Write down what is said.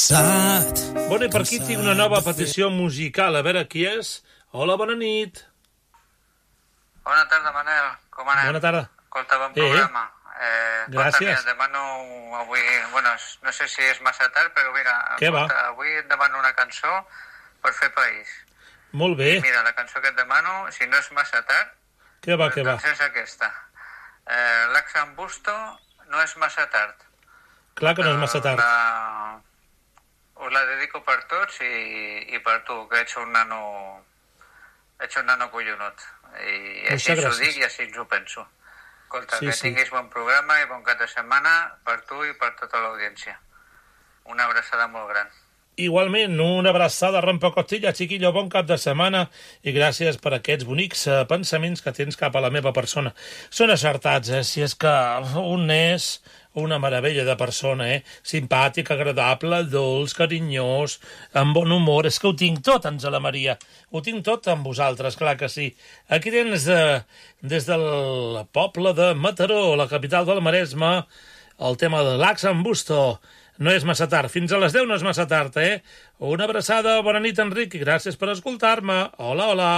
cansat. Bueno, i per aquí tinc una nova petició musical. A veure qui és. Hola, bona nit. Bona tarda, Manel. Com anem? Bona tarda. Escolta, bon programa. Gràcies. Mira, et demano avui... Bueno, no sé si és massa tard, però mira, escolta, avui et demano una cançó per fer país. Molt bé. I mira, la cançó que et demano, si no és massa tard, doncs és aquesta. L'Axan Busto, no és massa tard. Clar que no és massa tard. Us la dedico per tots i per tu, que ets un nano collonut. I així us ho dic i així ens ho penso. Escolta, que tinguis bon programa i bon cap de setmana per tu i per tota l'audiència. Una abraçada molt gran. Igualment, una abraçada, rompecostilla, chiquillo, bon cap de setmana i gràcies per aquests bonics pensaments que tens cap a la meva persona. Són acertats, si és que un és una meravella de persona, simpàtic, agradable, dolç, carinyós, amb bon humor. És que ho tinc tot, Àngela Maria. Ho tinc tot amb vosaltres, clar que sí. Aquí tens, des del poble de Mataró, la capital del Maresme, el tema de l'Axan Busto. No és massa tard. Fins a les 10 no és massa tard, Una abraçada, bona nit, Enric, i gràcies per escoltar-me. Hola, hola.